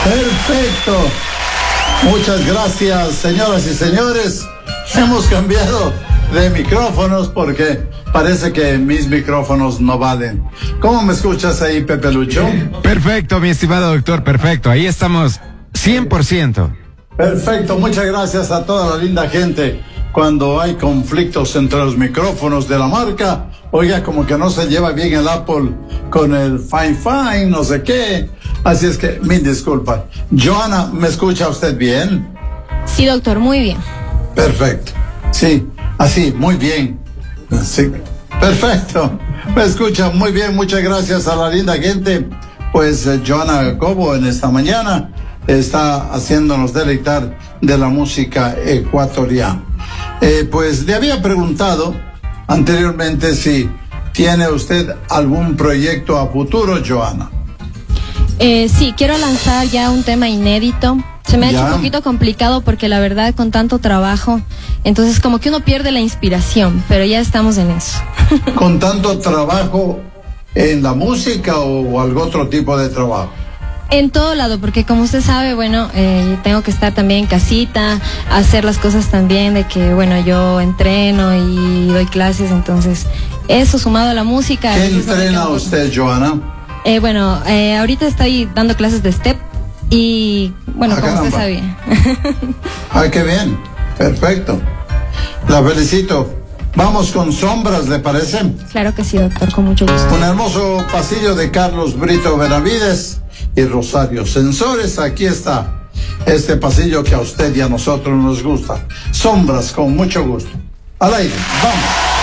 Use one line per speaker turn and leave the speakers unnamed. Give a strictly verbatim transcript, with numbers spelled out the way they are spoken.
Perfecto. Muchas gracias, señoras y señores. Hemos cambiado de micrófonos porque parece que mis micrófonos no valen. ¿Cómo me escuchas ahí, Pepe Lucho?
Perfecto, mi estimado doctor, perfecto. Ahí estamos, cien por ciento.
Perfecto, muchas gracias a toda la linda gente. Cuando hay conflictos entre los micrófonos de la marca, oiga, como que no se lleva bien el Apple con el Fine Fine, no sé qué. Así es que, mil disculpas. Joana, ¿me escucha usted bien?
Sí, doctor, muy bien.
Perfecto. Sí, así, muy bien. Sí, perfecto. Me escucha muy bien, muchas gracias a la linda gente. Pues eh, Joana Cobo en esta mañana está haciéndonos deleitar de la música ecuatoriana. Eh, pues le había preguntado anteriormente si tiene usted algún proyecto a futuro, Joana.
Eh, sí, quiero lanzar ya un tema inédito. Se me ha
Ya.
hecho un poquito complicado porque la verdad con tanto trabajo, entonces como que uno pierde la inspiración, pero ya estamos en eso.
¿Con tanto trabajo en la música o, o algún otro tipo de trabajo?
En todo lado, porque como usted sabe, bueno, eh, tengo que estar también en casita, hacer las cosas también de que, bueno, yo entreno y doy clases, entonces eso sumado a la música.
¿Qué
eso es lo que
entrena
hago.
usted, Joana?
Eh, bueno, eh, ahorita estoy dando clases de step y, bueno,
Ah,
como usted
caramba.
sabía.
Ay, qué bien. Perfecto. La felicito. Vamos con Sombras, ¿le parece?
Claro que sí, doctor, con mucho gusto.
Un hermoso pasillo de Carlos Brito Benavides y Rosario Sensores. Aquí está este pasillo que a usted y a nosotros nos gusta. Sombras, con mucho gusto. Al aire, vamos.